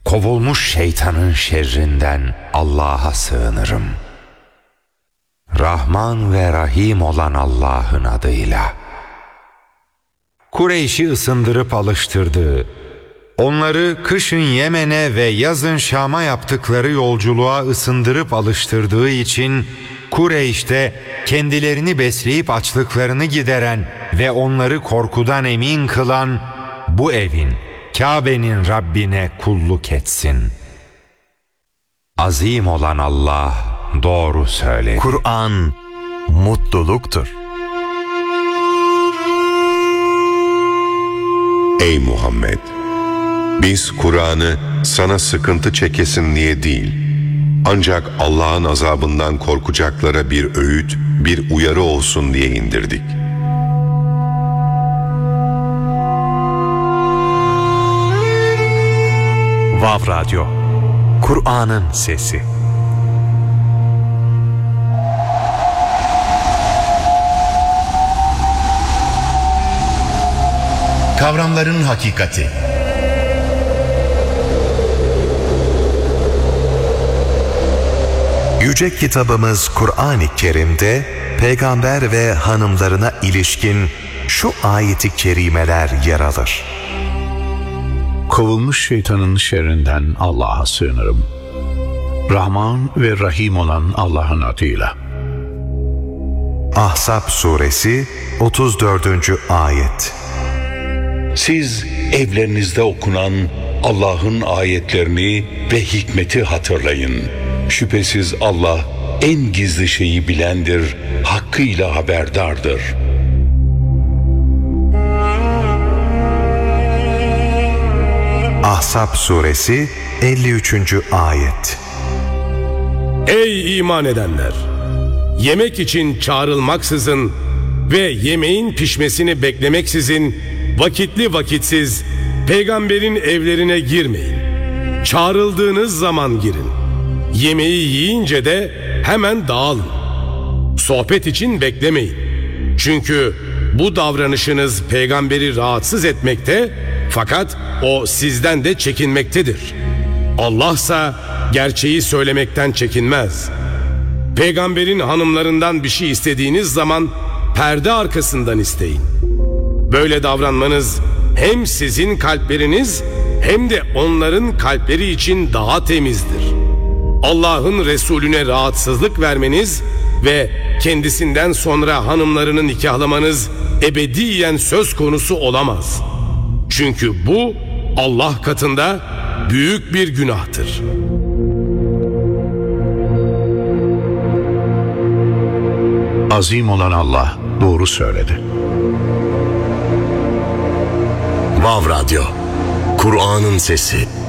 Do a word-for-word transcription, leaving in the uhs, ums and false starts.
Kovulmuş şeytanın şerrinden Allah'a sığınırım. Rahman ve Rahim olan Allah'ın adıyla. Kureyş'i ısındırıp alıştırdığı, onları kışın Yemen'e ve yazın Şam'a yaptıkları yolculuğa ısındırıp alıştırdığı için Kureyş'te kendilerini besleyip açlıklarını gideren ve onları korkudan emin kılan bu evin, Kabe'nin Rabbine kulluk etsin. Azim olan Allah doğru söyledi. Kur'an mutluluktur. Ey Muhammed! Biz Kur'an'ı sana sıkıntı çekesin diye değil, ancak Allah'ın azabından korkacaklara bir öğüt, bir uyarı olsun diye indirdik. Vav Radyo, Kur'an'ın sesi. Kavramların hakikati. Yüce kitabımız Kur'an-ı Kerim'de peygamber ve hanımlarına ilişkin şu ayeti kerimeler yer alır. Kovulmuş şeytanın şerrinden Allah'a sığınırım. Rahman ve Rahim olan Allah'ın adıyla. Ahzab suresi otuz dördüncü ayet. Siz evlerinizde okunan Allah'ın ayetlerini ve hikmeti hatırlayın. Şüphesiz Allah en gizli şeyi bilendir, hakkıyla haberdardır. Ahzab suresi elli üçüncü ayet. Ey iman edenler! Yemek için çağrılmaksızın ve yemeğin pişmesini beklemeksizin vakitli vakitsiz peygamberin evlerine girmeyin. Çağrıldığınız zaman girin. Yemeği yiyince de hemen dağılın. Sohbet için beklemeyin. Çünkü bu davranışınız peygamberi rahatsız etmekte, fakat o sizden de çekinmektedir. Allah'sa gerçeği söylemekten çekinmez. Peygamberin hanımlarından bir şey istediğiniz zaman perde arkasından isteyin. Böyle davranmanız hem sizin kalpleriniz hem de onların kalpleri için daha temizdir. Allah'ın Resulüne rahatsızlık vermeniz ve kendisinden sonra hanımlarını nikahlamanız ebediyen söz konusu olamaz. Çünkü bu Allah katında büyük bir günahtır. Azim olan Allah doğru söyledi. Vav Radyo, Kur'an'ın sesi.